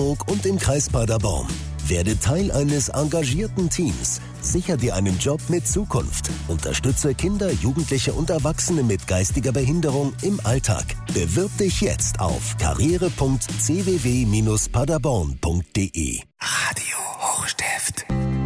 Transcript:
Brandenburg und im Kreis Paderborn. Werde Teil eines engagierten Teams. Sichere dir einen Job mit Zukunft. Unterstütze Kinder, Jugendliche und Erwachsene mit geistiger Behinderung im Alltag. Bewirb dich jetzt auf karriere.cww-paderborn.de. Radio Hochstift.